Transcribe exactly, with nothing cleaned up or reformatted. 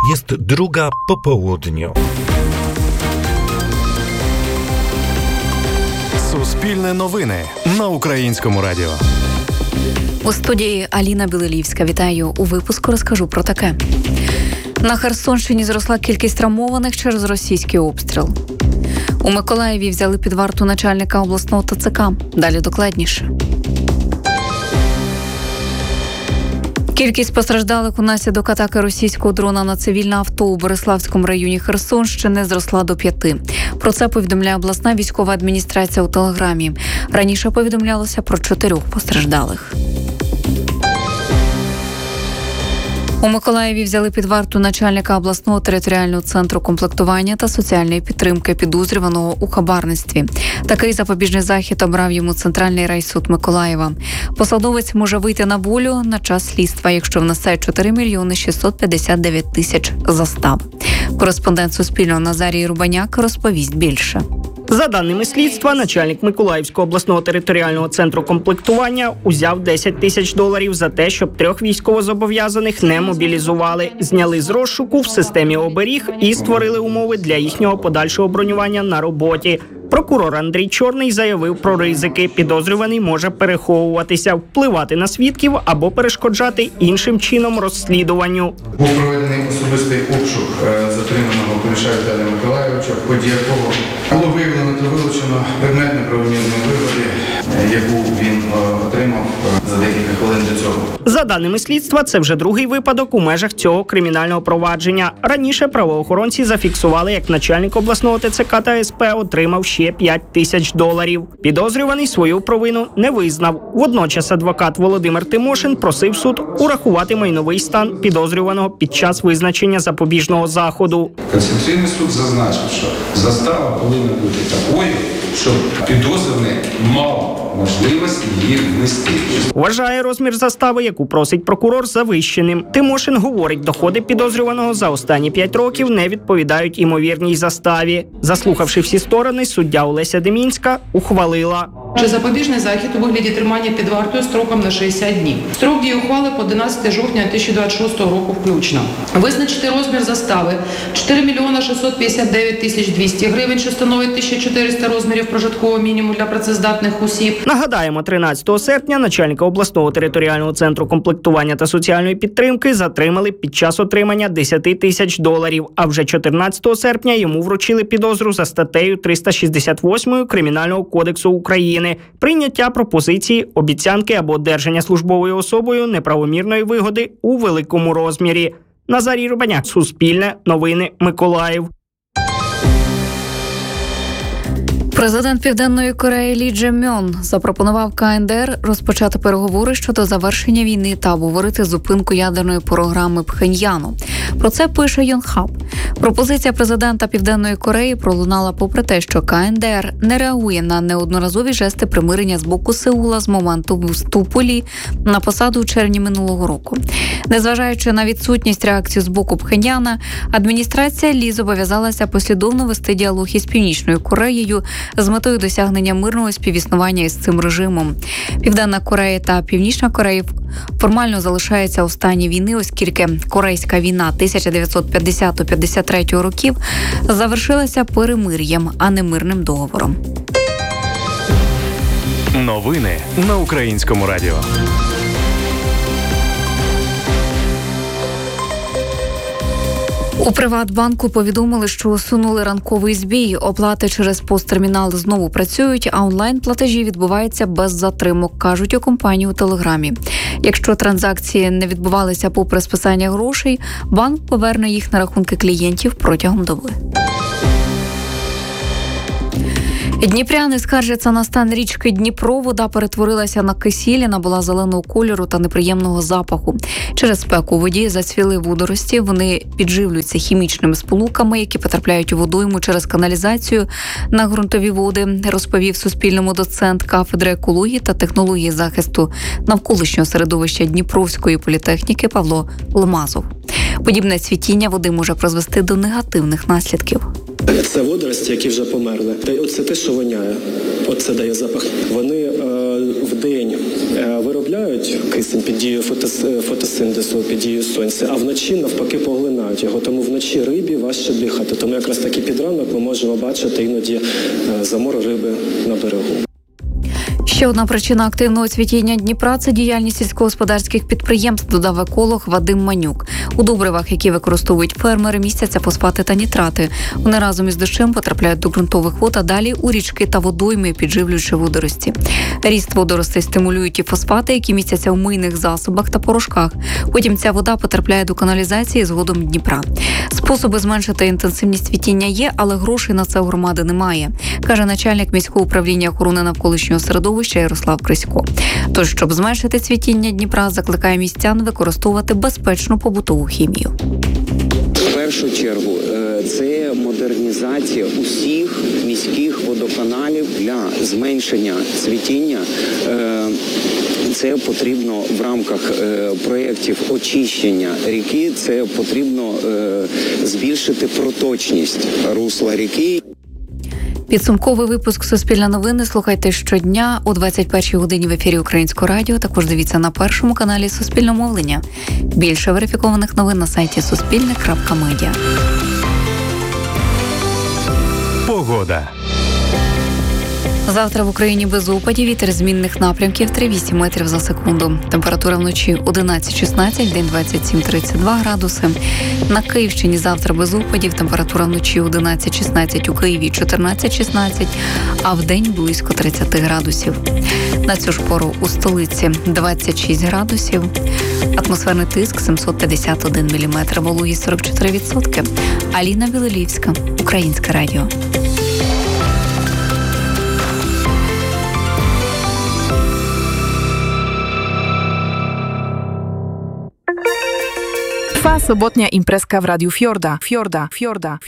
Jest druga po południu. Суспільне новини на Українському радіо. У студії Аліна Білилівська. Вітаю. У випуску розкажу про таке. На Херсонщині зросла кількість травмованих через російський обстріл. У Миколаєві взяли під варту начальника обласного ТЦК. Далі докладніше. Кількість постраждалих унаслідок атаки російського дрона на цивільне авто у Бориславському районі Херсонщини зросла до п'яти. Про це повідомляє обласна військова адміністрація у Телеграмі. Раніше повідомлялося про чотирьох постраждалих. У Миколаєві взяли під варту начальника обласного територіального центру комплектування та соціальної підтримки підозрюваного у хабарництві. Такий запобіжний захід обрав йому Центральний райсуд Миколаєва. Посадовець може вийти на волю на час слідства, якщо внесе чотири мільйони шістсот п'ятдесят дев'ять тисяч застав. Кореспондент Суспільного Назарій Рубаняк розповість більше. За даними слідства, начальник Миколаївського обласного територіального центру комплектування узяв десять тисяч доларів за те, щоб трьох військовозобов'язаних не мобілізували, зняли з розшуку в системі оберіг і створили умови для їхнього подальшого бронювання на роботі. Прокурор Андрій Чорний заявив про ризики. Підозрюваний може переховуватися, впливати на свідків або перешкоджати іншим чином розслідуванню. Був проведений особистий обшук затриманого Куліша Віталія Миколайовича, в ході якого було виявлено та вилучено предмет неправомірної вигоди, яку він отримав за декілька хвилин до цього. За даними слідства, це вже другий випадок у межах цього кримінального провадження. Раніше правоохоронці зафіксували, як начальник обласного ТЦК та СП отримав ще п'ять тисяч доларів. Підозрюваний свою провину не визнав. Водночас адвокат Володимир Тимошин просив суд урахувати майновий стан підозрюваного під час визначення запобіжного заходу. Конституційний суд зазначив, що застава повинна бути такою, щоб підозрюваний мав можливість її внести. Вважає розмір застави, яку просить прокурор, завищеним. Тимошин говорить, доходи підозрюваного за останні п'ять років не відповідають імовірній заставі. Заслухавши всі сторони, суддя Олеся Демінська ухвалила. Чи запобіжний захід у вигляді тримання під вартою строком на шістдесят днів. Строк дії ухвали по одинадцяте жовтня дві тисячі двадцять шостого року включно. Визначити розмір застави чотири мільйони шістсот п'ятдесят дев'ять тисяч двісті гривень, що становить тисяча чотириста розмірів прожиткового мінімуму для працездатних осіб. Нагадаємо, тринадцятого серпня начальника обласного територіального центру комплектування та соціальної підтримки затримали під час отримання десять тисяч доларів, а вже чотирнадцятого серпня йому вручили підозру за статтею триста шістдесят восьмою Кримінального кодексу України. Прийняття пропозиції, обіцянки або одержання службовою особою неправомірної вигоди у великому розмірі. Назарій Рубаняк, Суспільне, Новини, Миколаїв. Президент Південної Кореї Лі Дже Мьон запропонував Ка Ен Де Ер розпочати переговори щодо завершення війни та обговорити зупинку ядерної програми Пхеньяну. Про це пише Йонхап. Пропозиція президента Південної Кореї пролунала попри те, що Ка Ен Де Ер не реагує на неодноразові жести примирення з боку Сеула з моменту вступу Лі на посаду у червні минулого року. Незважаючи на відсутність реакції з боку Пхеньяна, адміністрація Лі зобов'язалася послідовно вести діалог із Північною Кореєю з метою досягнення мирного співіснування із цим режимом. Південна Корея та Північна Корея формально залишаються у стані війни, оскільки Корейська війна тисяча дев'ятсот п'ятдесятого - п'ятдесят третього років завершилася перемир'ям, а не мирним договором. Новини на Українському радіо. У Приватбанку повідомили, що усунули ранковий збій. Оплати через посттермінал знову працюють, а онлайн-платежі відбуваються без затримок, кажуть у компанії у Телеграмі. Якщо транзакції не відбувалися попри списання грошей, банк поверне їх на рахунки клієнтів протягом доби. Дніпряни скаржаться на стан річки Дніпро. Вода перетворилася на кисіль, набула зеленого кольору та неприємного запаху. Через спеку у воді зацвіли водорості. Вони підживлюються хімічними сполуками, які потрапляють у водойму через каналізацію на ґрунтові води, розповів Суспільному доцент кафедри екології та технології захисту навколишнього середовища Дніпровської політехніки Павло Ломазов. Подібне цвітіння води може призвести до негативних наслідків. Це водорості, які вже померли. Оце те, що воняє. Оце дає запах. Вони е, вдень е, виробляють втрачають кисень під дією фотос- фотосинтезу, під дією сонця, а вночі навпаки поглинають його. Тому вночі рибі важче дихати. Тому якраз таки під ранок ми можемо бачити іноді замор риби на берегу. Ще одна причина активного цвітіння Дніпра – це діяльність сільськогосподарських підприємств, додав еколог Вадим Манюк. У добривах, які використовують фермери, містяться фосфати та нітрати. Вони разом із дощем потрапляють до ґрунтових вод, а далі у річки та водойми, підживлюючи водорості. Ріст водоростей стимулюють і фосфати, які містяться у мийних засобах та порошках. Потім ця вода потрапляє до каналізації згодом Дніпра. Способи зменшити інтенсивність цвітіння є, але грошей на це у громади немає, каже начальник міського управління охорони навколишнього середовища Ярослав Крисько. Тож, щоб зменшити цвітіння Дніпра, закликає містян використовувати безпечну побутову хімію. В першу чергу це модернізація усіх міських водоканалів для зменшення цвітіння. Це потрібно в рамках проєктів очищення ріки, це потрібно збільшити проточність русла ріки. Підсумковий випуск «Суспільне новини» слухайте щодня о двадцять першій годині в ефірі Українського радіо. Також дивіться на першому каналі Суспільне мовлення. Більше верифікованих новин на сайті суспільне крапка медіа. Погода. Завтра в Україні без опадів, вітер змінних напрямків три-вісім метрів за секунду. Температура вночі одинадцять шістнадцять, день двадцять сім тридцять два градуси. На Київщині завтра без опадів, температура вночі одинадцять шістнадцять, у Києві чотирнадцять шістнадцять, а в день близько тридцять градусів. На цю ж пору у столиці двадцять шість градусів, атмосферний тиск сімсот п'ятдесят один міліметр, вологість сорок чотири відсотки. Аліна Білолівська, Українське радіо. Trwa sobotnia imprezka w Radiu Fiorda. Fiorda, Fiorda.